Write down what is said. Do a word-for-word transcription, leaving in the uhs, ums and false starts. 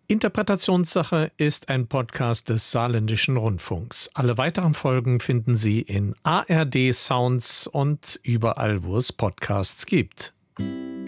Interpretationssache ist ein Podcast des Saarländischen Rundfunks. Alle weiteren Folgen finden Sie in A R D Sounds und überall, wo es Podcasts gibt.